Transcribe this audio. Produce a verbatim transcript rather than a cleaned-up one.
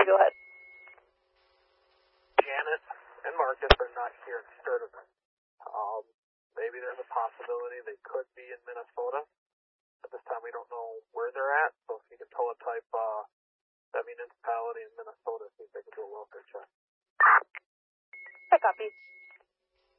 Okay, go ahead. Janet and Marcus are not here in Sturtevant. Um, maybe there's a possibility they could be in Minnesota. At this time, we don't know where they're at, so if you can teletype uh, that municipality in Minnesota, see if they can do a welfare check. I copy.